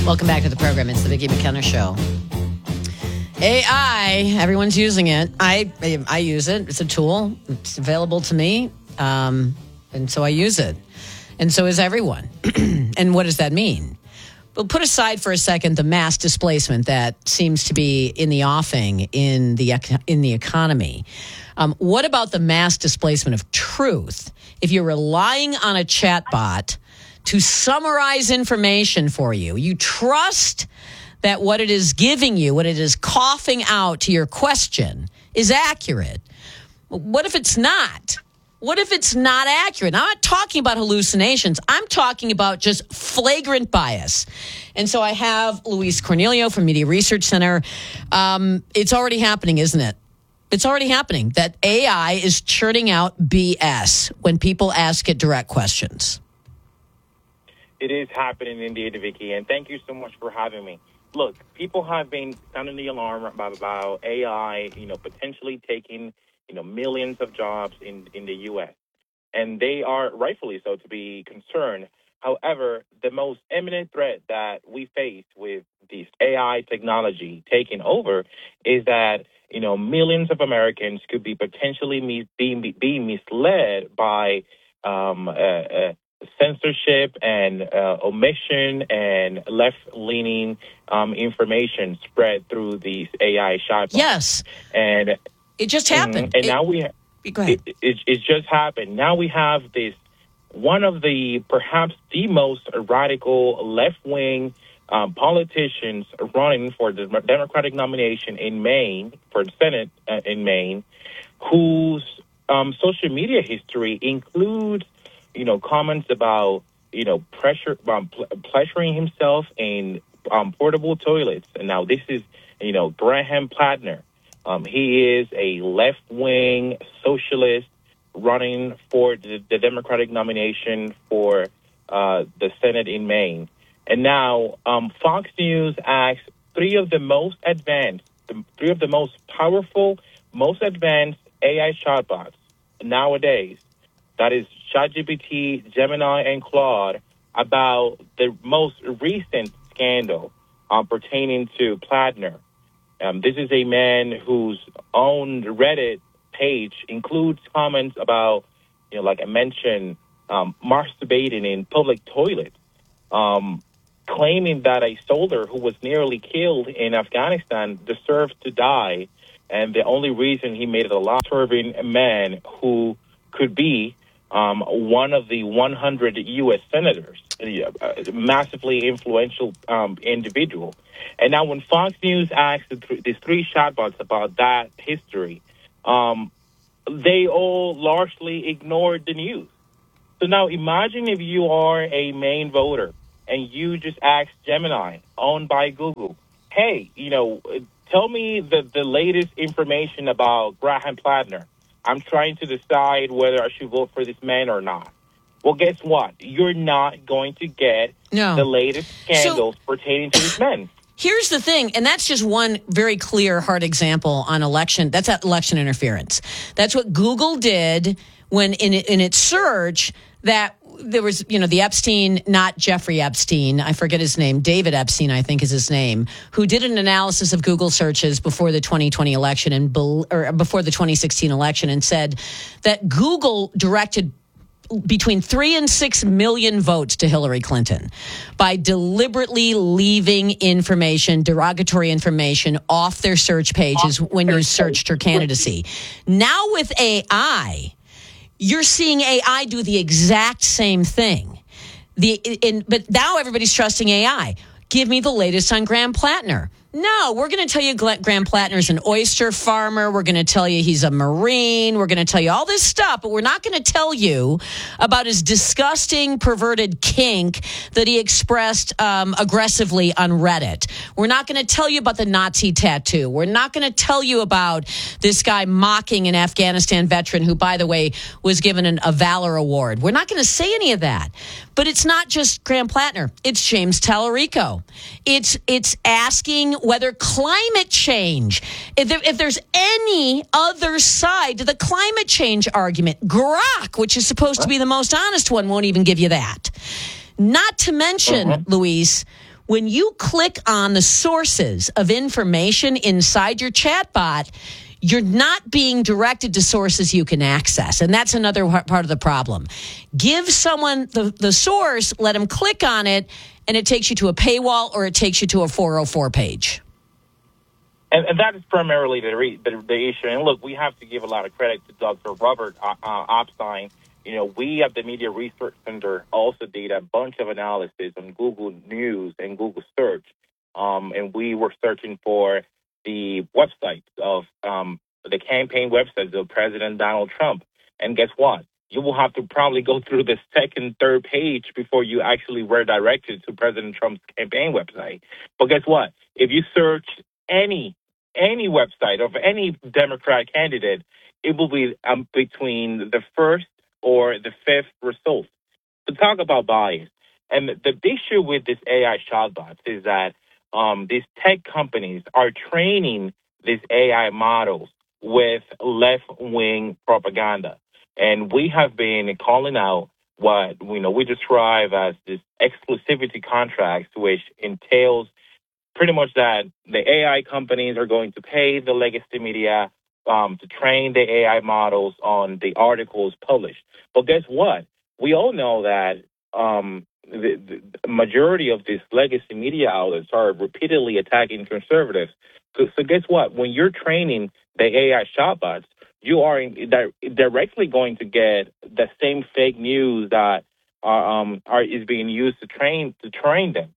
Welcome back to the program. It's the Vicki McKenna Show. AI, everyone's using it. I use it. It's a tool. It's available to me, and so I use it. And so is everyone. And what does that mean? Well, put aside for a second the mass displacement that seems to be in the offing in the economy. What about the mass displacement of truth? If you're relying on a chatbot to summarize information for you, you trust that what it is giving you, what it is coughing out to your question, is accurate. What if it's not? What if it's not accurate? Now, I'm not talking about hallucinations. I'm talking about just flagrant bias. And so I have Luis Cornelio from Media Research Center. It's already happening, isn't it? It's already happening that AI is churning out BS when people ask it direct questions. It is happening indeed, Vicki, and thank you so much for having me. Look, people have been sounding the alarm about AI, potentially taking, millions of jobs in the U.S., and they are rightfully so to be concerned. However, the most imminent threat that we face with this AI technology taking over is that, millions of Americans could be potentially being misled by censorship and omission and left-leaning information spread through these AI chatbots. Yes. And it just happened. And now we go ahead. It just happened. Now we have this, one of the, perhaps the most radical left-wing politicians running for the Democratic nomination in Maine, for the Senate in Maine, whose social media history includes comments about, pleasuring himself in portable toilets. And now this is, Graham Plattner. He is a left-wing socialist running for the Democratic nomination for the Senate in Maine. And now Fox News asks three of the most powerful, most advanced AI chatbots nowadays, that is ChatGPT, Gemini, and Claude, about the most recent scandal pertaining to Plattner. This is a man whose own Reddit page includes comments about, like I mentioned, masturbating in public toilets, claiming that a soldier who was nearly killed in Afghanistan deserved to die, and the only reason he made it alive, serving a man who could be one of the 100 U.S. senators, a massively influential individual. And now when Fox News asked these three chatbots about that history, they all largely ignored the news. So now imagine if you are a Maine voter and you just ask Gemini, owned by Google, hey, tell me the latest information about Graham Plattner. I'm trying to decide whether I should vote for this man or not. Well, guess what? You're not going to get the latest scandals pertaining to this man. Here's the thing, and that's just one very clear, hard example on election. That's election interference. That's what Google did when in its search that there was, the Epstein, not Jeffrey Epstein, I forget his name, David Epstein, I think is his name, who did an analysis of Google searches before the 2020 election or before the 2016 election and said that Google directed between 3 and 6 million votes to Hillary Clinton by deliberately leaving information, derogatory information off their search pages when you searched her candidacy. Now with AI, you're seeing AI do the exact same thing. But now everybody's trusting AI. Give me the latest on Graham Plattner. No, we're going to tell you Graham Plattner is an oyster farmer. We're going to tell you he's a Marine. We're going to tell you all this stuff, but we're not going to tell you about his disgusting, perverted kink that he expressed aggressively on Reddit. We're not going to tell you about the Nazi tattoo. We're not going to tell you about this guy mocking an Afghanistan veteran who, by the way, was given a Valor Award. We're not going to say any of that. But it's not just Graham Plattner. It's James Tallarico. It's asking whether climate change, if there's any other side to the climate change argument. Grok, which is supposed to be the most honest one, won't even give you that. Not to mention, Luis, when you click on the sources of information inside your chatbot, you're not being directed to sources you can access. And that's another part of the problem. Give someone the source, let them click on it, and it takes you to a paywall or it takes you to a 404 page. And that is primarily the issue. And look, we have to give a lot of credit to Dr. Robert Opstein. You know, we at the Media Research Center also did a bunch of analysis on Google News and Google Search. And we were searching for the websites of the campaign websites of President Donald Trump. And guess what? You will have to probably go through the second, third page before you actually were directed to President Trump's campaign website. But guess what? If you search any website of any Democratic candidate, it will be between the first or the fifth result. To talk about bias, and the issue with this AI chatbots is that these tech companies are training these AI models with left-wing propaganda. And we have been calling out what we describe as this exclusivity contracts, which entails pretty much that the AI companies are going to pay the legacy media to train the AI models on the articles published. But guess what? We all know that the majority of these legacy media outlets are repeatedly attacking conservatives. So guess what? When you're training the AI chatbots, you are directly going to get the same fake news that is being used to train them.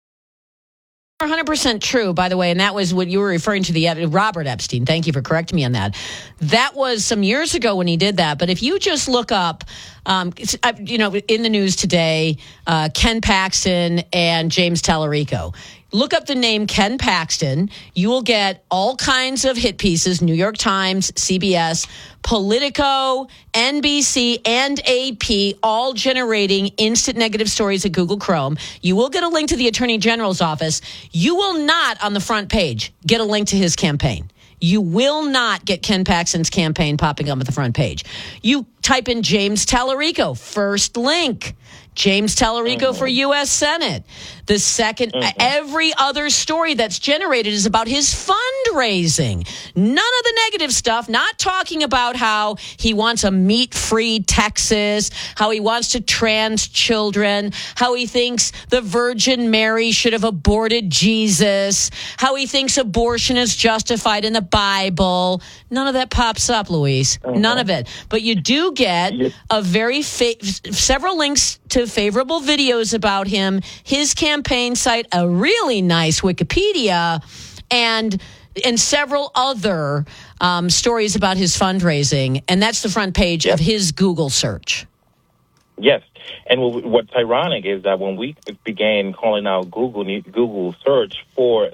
100% true, by the way, and that was what you were referring to, the Robert Epstein. Thank you for correcting me on that. That was some years ago when he did that. But if you just look up, in the news today, Ken Paxton and James Tallarico. Look up the name Ken Paxton. You will get all kinds of hit pieces, New York Times, CBS, Politico, NBC, and AP, all generating instant negative stories at Google Chrome. You will get a link to the Attorney General's office. You will not, on the front page, get a link to his campaign. You will not get Ken Paxton's campaign popping up at the front page. You type in James Tallarico, first link. James Tallarico for U.S. Senate. The second, every other story that's generated is about his fundraising. None of the negative stuff, not talking about how he wants a meat-free Texas, how he wants to trans children, how he thinks the Virgin Mary should have aborted Jesus, how he thinks abortion is justified in the Bible. None of that pops up, Luis. None of it. But you do get a several links to favorable videos about him, his campaign site, a really nice Wikipedia, and several other stories about his fundraising. And that's the front page of his Google search. Yes. And what's ironic is that when we began calling out Google search for